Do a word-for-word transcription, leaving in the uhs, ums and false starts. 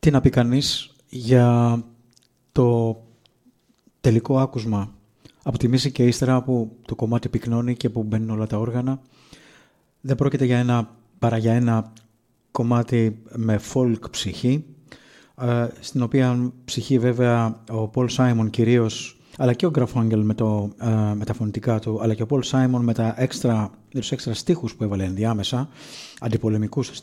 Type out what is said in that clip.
Τι να πει κανείς για το τελικό άκουσμα από τη μέση και ύστερα που το κομμάτι πυκνώνει και που μπαίνουν όλα τα όργανα. Δεν πρόκειται για ένα, παρά για ένα κομμάτι με folk ψυχή, στην οποία ψυχή βέβαια ο Paul Simon κυρίως, αλλά και ο Garfunkel με, το, με τα φωνητικά του, αλλά και ο Paul Simon με, τα έξτρα, με τους έξτρα στίχους που έβαλε ενδιάμεσα, αντιπολεμικούς